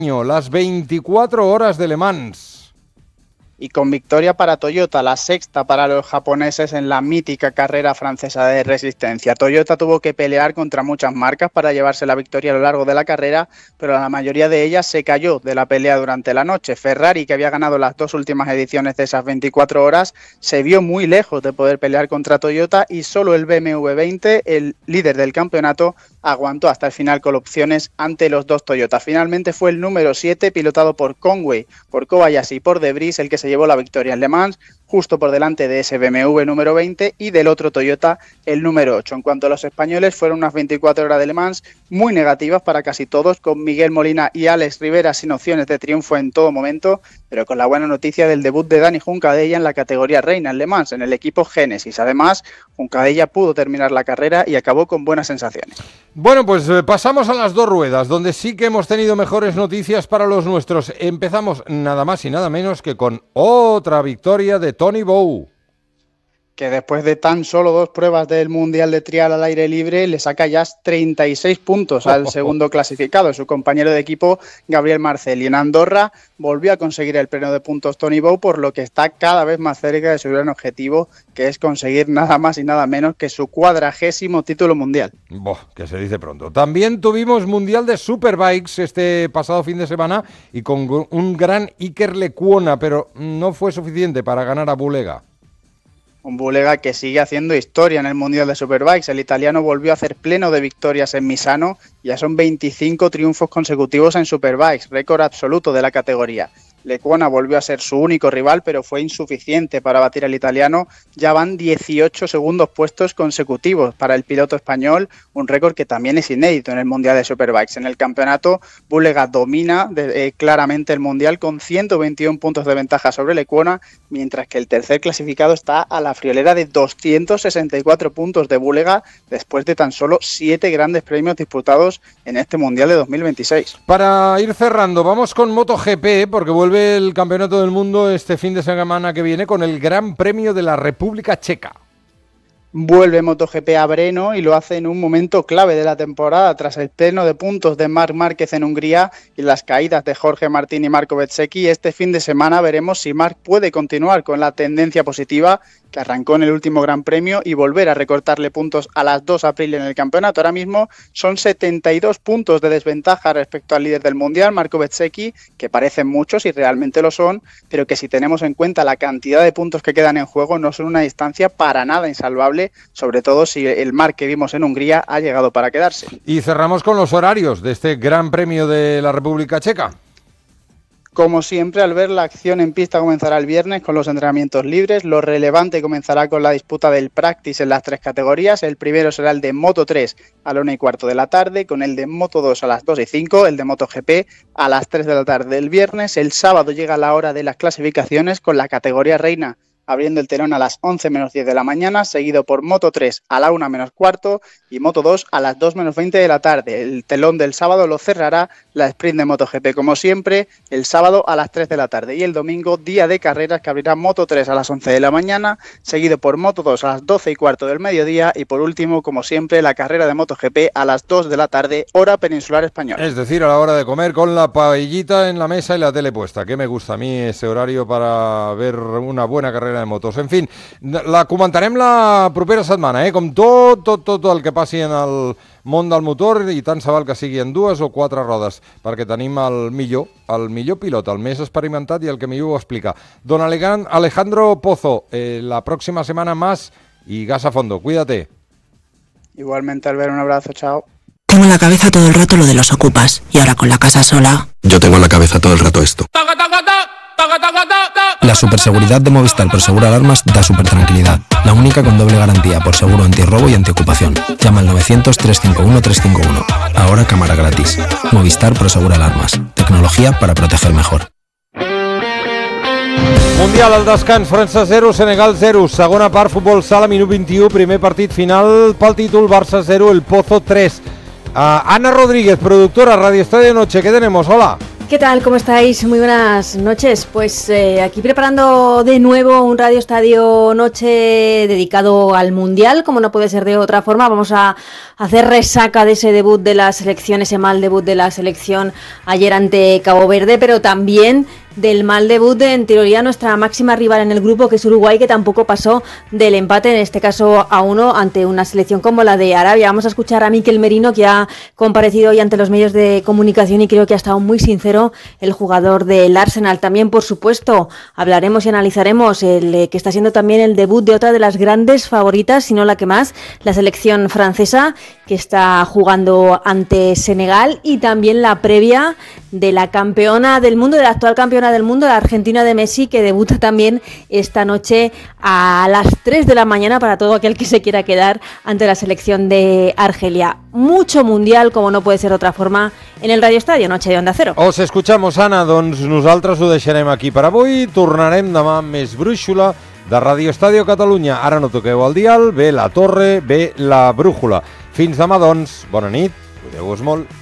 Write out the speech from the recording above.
Las 24 horas de Le Mans. Y con victoria para Toyota, la sexta para los japoneses en la mítica carrera francesa de resistencia. Toyota tuvo que pelear contra muchas marcas para llevarse la victoria a lo largo de la carrera, pero la mayoría de ellas se cayó de la pelea durante la noche. Ferrari, que había ganado las dos últimas ediciones de esas 24 horas, se vio muy lejos de poder pelear contra Toyota y solo el BMW 20, el líder del campeonato, aguantó hasta el final con opciones ante los dos Toyota. Finalmente fue el número 7, pilotado por Conway, por Kobayashi y por De Vries, el que se llevó la victoria en Le Mans, justo por delante de ese BMW número 20 y del otro Toyota, el número 8. En cuanto a los españoles, fueron unas 24 horas de Le Mans muy negativas para casi todos, con Miguel Molina y Alex Rivera sin opciones de triunfo en todo momento, pero con la buena noticia del debut de Dani Juncadella en la categoría reina en Le Mans, en el equipo Genesis. Además, Juncadella pudo terminar la carrera y acabó con buenas sensaciones. Bueno, pues pasamos a las dos ruedas, donde sí que hemos tenido mejores noticias para los nuestros. Empezamos nada más y nada menos que con otra victoria de Tony Bow, que después de tan solo 2 pruebas del Mundial de Trial al aire libre le saca ya 36 puntos al segundo clasificado, su compañero de equipo Gabriel Marcel. Y en Andorra volvió a conseguir el pleno de puntos Tony Bow, por lo que está cada vez más cerca de su gran objetivo, que es conseguir nada más y nada menos que su 40º título mundial. Que se dice pronto. También tuvimos Mundial de Superbikes este pasado fin de semana y con un gran Iker Lecuona, pero no fue suficiente para ganar a Bulega. Un Bulega que sigue haciendo historia en el Mundial de Superbikes. El italiano volvió a hacer pleno de victorias en Misano. Ya son 25 triunfos consecutivos en Superbikes, récord absoluto de la categoría. Lecuona volvió a ser su único rival, pero fue insuficiente para batir al italiano. Ya van 18 segundos puestos consecutivos para el piloto español, un récord que también es inédito en el Mundial de Superbikes. En el campeonato, Bulega domina claramente el Mundial con 121 puntos de ventaja sobre Lecuona, mientras que el tercer clasificado está a la friolera de 264 puntos de Bulega, después de tan solo 7 grandes premios disputados en este Mundial de 2026. Para ir cerrando, vamos con MotoGP, porque vuelve el Campeonato del Mundo este fin de semana que viene con el Gran Premio de la República Checa. Vuelve MotoGP a Brno y lo hace en un momento clave de la temporada, tras el pleno de puntos de Marc Márquez en Hungría y las caídas de Jorge Martín y Marco Bezzecchi. Este fin de semana veremos si Marc puede continuar con la tendencia positiva que arrancó en el último Gran Premio y volver a recortarle puntos a las 2 Aprilia en el campeonato. Ahora mismo son 72 puntos de desventaja respecto al líder del Mundial, Marco Bezzecchi, que parecen muchos y realmente lo son, pero que si tenemos en cuenta la cantidad de puntos que quedan en juego, no son una distancia para nada insalvable, sobre todo si el Marc que vimos en Hungría ha llegado para quedarse. Y cerramos con los horarios de este Gran Premio de la República Checa. Como siempre, al ver la acción en pista comenzará el viernes con los entrenamientos libres. Lo relevante comenzará con la disputa del Practice en las 3 categorías. El primero será el de Moto 3 a la 1:15 de la tarde, con el de Moto 2 a las 2:05, el de MotoGP a las 3 de la tarde del viernes. El sábado llega la hora de las clasificaciones con la categoría reina abriendo el telón a las 11 menos 10 de la mañana, seguido por Moto 3 a la 1 menos cuarto y Moto 2 a las 2 menos 20 de la tarde. El telón del sábado lo cerrará la sprint de MotoGP, como siempre, el sábado a las 3 de la tarde, y el domingo día de carreras que abrirá Moto 3 a las 11 de la mañana, seguido por Moto 2 a las 12:15 del mediodía y por último, como siempre, la carrera de MotoGP a las 2 de la tarde, hora peninsular española. Es decir, a la hora de comer con la paellita en la mesa y la tele puesta, que me gusta a mí ese horario para ver una buena carrera de motos. En fin, la comentarem la propera setmana, com tot el que passi en el món del motor, i tant se val que sigui en 2 o 4 rodes, perquè tenim el millor pilot, el més experimentat i el que millor ho explica. Don Alejandro Pozo, la próxima semana más y gas a fondo, cuídate. Igualmente, Albert, un abrazo, chao. Tengo en la cabeza todo el rato lo de los ocupas, y ahora con la casa sola... Yo tengo en la cabeza todo el rato esto. La superseguridad de Movistar Prosegur Alarmas da super tranquilidad. La única con doble garantía por seguro antirrobo y antiocupación. Llama al 900-351-351. Ahora cámara gratis. Movistar Prosegur Alarmas. Tecnología para proteger mejor. Mundial al descans, França 0, Senegal 0. Segona part, futbol sala, minut 21. Primer partit final pel títol, Barça 0, el Pozo 3. Ana Rodríguez, productora, Radio Estadio Noche. ¿Qué tenemos? Hola. ¿Qué tal? ¿Cómo estáis? Muy buenas noches. Pues aquí preparando de nuevo un Radio Estadio Noche dedicado al Mundial, como no puede ser de otra forma. Vamos a hacer resaca de ese debut de la selección, ese mal debut de la selección ayer ante Cabo Verde, pero también del mal debut de, en teoría, nuestra máxima rival en el grupo, que es Uruguay, que tampoco pasó del empate, en este caso a 1, ante una selección como la de Arabia. Vamos a escuchar a Mikel Merino, que ha comparecido hoy ante los medios de comunicación y creo que ha estado muy sincero, el jugador del Arsenal. También, por supuesto, hablaremos y analizaremos el que está siendo también el debut de otra de las grandes favoritas, si no la que más, la selección francesa, que está jugando ante Senegal, y también la previa de la campeona del mundo, de la actual campeona del mundo, la Argentina de Messi, que debuta también esta noche a las 3 de la mañana para todo aquel que se quiera quedar ante la selección de Argelia. Mucho mundial, como no puede ser de otra forma, en el Radio Estadio Noche de Onda Cero. Os escuchamos, Anna, doncs nosaltres ho deixarem aquí per avui, tornarem demà amb més brúixola de Radio Estadio Catalunya. Ara no toqueu el dial, ve la torre, ve la brújula. Fins demà, doncs, bona nit, cuideu-vos molt.